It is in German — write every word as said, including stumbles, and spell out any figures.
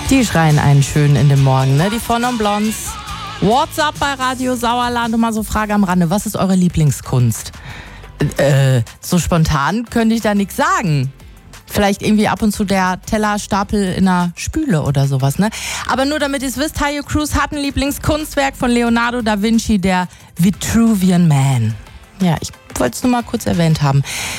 Die schreien einen schön in den Morgen, ne? Die Von und Blondes. What's up bei Radio Sauerland? Und mal so Frage am Rande, was ist eure Lieblingskunst? Äh, so spontan könnte ich da nichts sagen. Vielleicht irgendwie ab und zu der Tellerstapel in der Spüle oder sowas, ne? Aber nur damit ihr es wisst, Taio Cruz hat ein Lieblingskunstwerk von Leonardo da Vinci, der Vitruvian Man. Ja, ich wollte es nur mal kurz erwähnt haben.